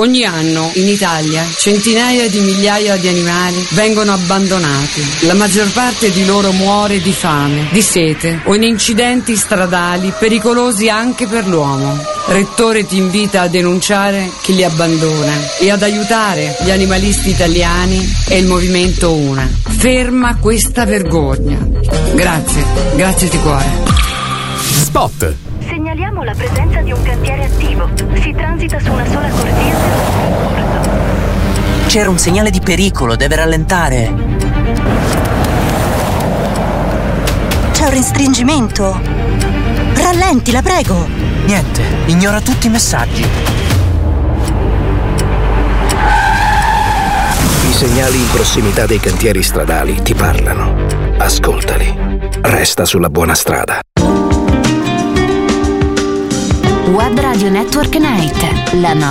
Ogni anno in Italia centinaia di migliaia di animali vengono abbandonati. La maggior parte di loro muore di fame, di sete o in incidenti stradali pericolosi anche per l'uomo. Rettore ti invita a denunciare chi li abbandona e ad aiutare gli animalisti italiani e il movimento Una. Ferma questa vergogna. Grazie di cuore. Spot. Segnaliamo la presenza di un cantiere attivo. Si transita su una sola corsia per corso. C'era un segnale di pericolo, deve rallentare. C'è un restringimento. Rallenti, la prego. Niente, ignora tutti i messaggi. I segnali in prossimità dei cantieri stradali ti parlano. Ascoltali. Resta sulla buona strada. Web Radio Network Night, la